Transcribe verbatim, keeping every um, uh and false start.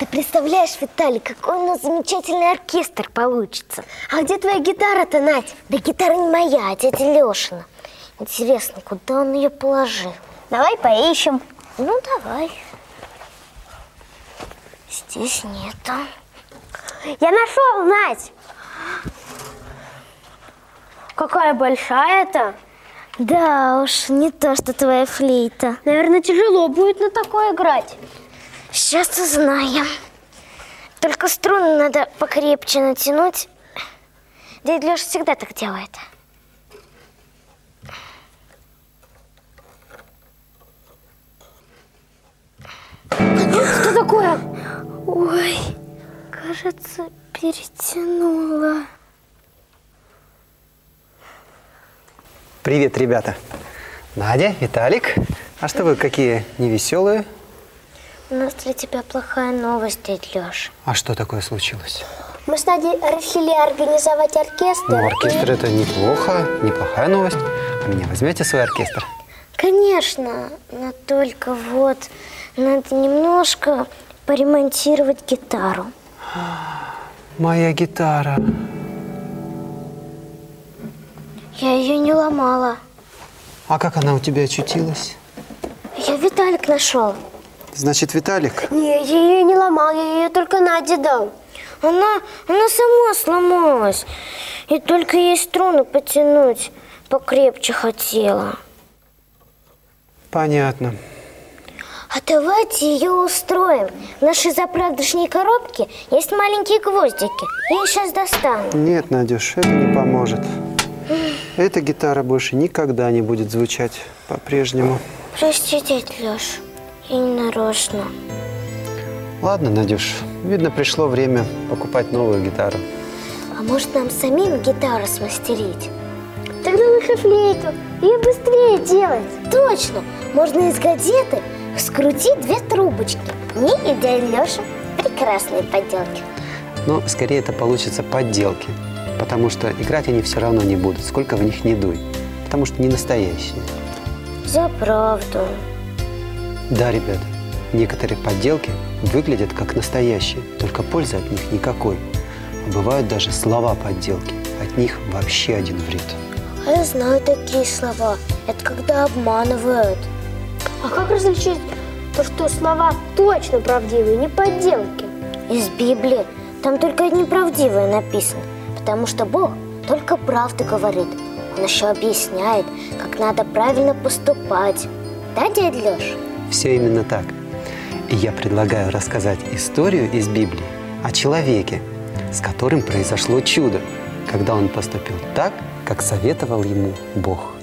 Ты представляешь, Виталий, какой у нас замечательный оркестр получится. А где твоя гитара-то, Надь? Да гитара не моя, а дядя Лешина. Интересно, куда он ее положил? Давай поищем. Ну, давай. Здесь нету. Я нашел, Надь. Какая большая-то. Да уж, не то, что твоя флейта. Наверное, тяжело будет на такое играть. Сейчас узнаем. Только струны надо покрепче натянуть. Дядя Леша всегда так делает. Что такое? Ой, кажется, перетянула. Привет, ребята. Надя, Виталик. А что вы какие невеселые? У нас для тебя плохая новость, дядя Леша. А что такое случилось? Мы с Надей решили организовать оркестр. Ну, оркестр это неплохо, неплохая новость. А меня возьмете в свой оркестр? Конечно, но только вот надо немножко поремонтировать гитару. Моя гитара. Я ее не ломала. А как она у тебя очутилась? Я Виталик нашел. Значит, Виталик? Не, я ее не ломал, я ее только Наде дал. Она, она сама сломалась. И только ей струны потянуть покрепче хотела. Понятно. А давайте ее устроим. В нашей заправдошней коробке есть маленькие гвоздики. Я их сейчас достану. Нет, Надюш, это не поможет. Эта гитара больше никогда не будет звучать по-прежнему. Прости, дядя Леша, я не нарочно. Ладно, Надюш, видно, пришло время покупать новую гитару. А может, нам самим гитару смастерить? Тогда лучше флейту. Ее быстрее делать. Точно! Можно из газеты скрутить две трубочки. Мне и дядя Леша прекрасные поделки. Но скорее это получится подделки. Потому что играть они все равно не будут, сколько в них не дуй. Потому что не настоящие. За правду. Да, ребята, некоторые подделки выглядят как настоящие, только пользы от них никакой. А бывают даже слова подделки. От них вообще один вред. А я знаю такие слова. Это когда обманывают. А как различить то, что слова точно правдивые, не подделки? Из Библии. Там только одни правдивые написано. Потому что Бог только правду говорит. Он еще объясняет, как надо правильно поступать. Да, дядя Леша? Все именно так. И я предлагаю рассказать историю из Библии о человеке, с которым произошло чудо, когда он поступил так, как советовал ему Бог.